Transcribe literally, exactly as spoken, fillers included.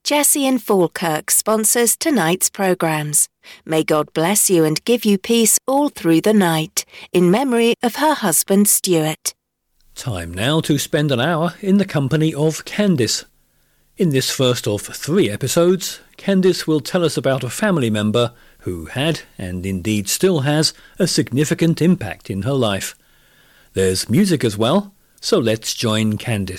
Jessie in Falkirk sponsors tonight's programmes. May God bless you and give you peace all through the night, in memory of her husband Stuart. Time now to spend an hour in the company of Candice. In this first of three episodes, Candice will tell us about a family member who had, and indeed still has, a significant impact in her life. There's music as well, so let's join Candice.